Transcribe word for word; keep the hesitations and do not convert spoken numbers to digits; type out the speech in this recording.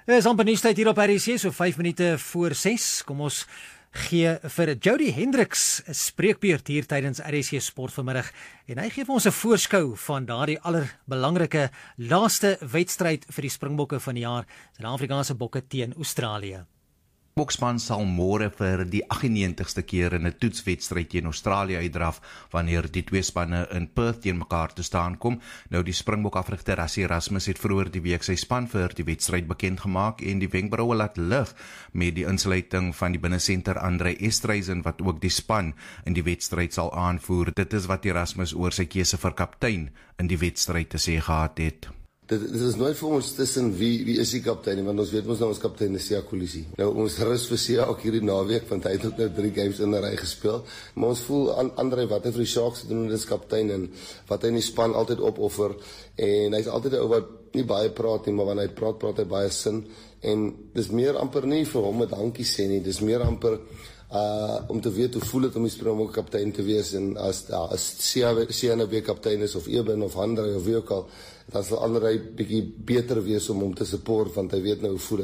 Is amper nuustyd hier op R S C, so vyf minute voor ses. Kom ons gee vir Jody Hendricks 'n spreekbeurt hier tydens R S C Sport vanmiddag. En hy gee vir ons 'n voorskou van daardie allerbelangrike laaste wedstryd vir die Springbokke van die jaar, Suid-Afrikaanse bokke teen Australië. Bokspan sal môre vir die agt en negentigste keer in 'n toetswedstryd teen Australië uitdraf wanneer die twee spanne in Perth teen mekaar te staan kom. Nou die Springbok afrigter Rassie Erasmus het vroeër die week sy span vir die wedstryd bekend gemaak en die wenkbroue laat lig met die insluiting van die binnesenter Andre Estreisen wat ook die span in die wedstryd sal aanvoer. Dit is wat Erasmus oor sy keuse vir kaptein in die wedstryd te sê gehad het. Dit, dit is nooit vir ons tussen wie, wie is die kaptein, want ons weet ons nou ons kaptein is Siya Kolisi. Nou ons rus vir Siya ook hierdie naweek, want hy het ook nou drie games in 'n ry gespeel, maar ons voel aan Andre wat hy vir die Sharks doen as kaptein en wat hy in die span altyd opoffer, en hy's altyd 'n ou wat nie baie praat nie, maar wanneer hy praat, praat hy baie sin, en dis meer amper nie vir hom 'n dankie sê nie, dis meer amper Uh, om te weet hoe voel het om die Springbok kaptein te wees, en as, uh, as Siya, Siya nou weer kaptein is, of Eben, of Andre, of wie ook al, dan sal Andre bietjie beter wees om hom te support, want hy weet nou hoe voel het.